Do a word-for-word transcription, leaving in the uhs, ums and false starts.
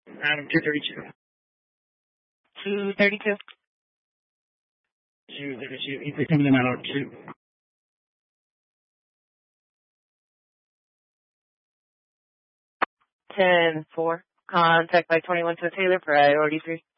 Adam two thirty-two. two thirty-two. two thirty-two. He's coming in at two. ten four. Contact by twenty-one to Taylor, priority three.